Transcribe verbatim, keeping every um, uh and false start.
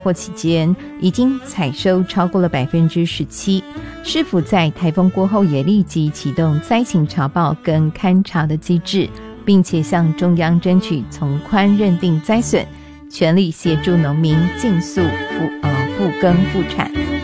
或期间已经采收超过了百分之十七，市府在台风过后也立即启动灾情查报跟勘查的机制，并且向中央争取从宽认定灾损，全力协助农民尽速复呃复耕复产。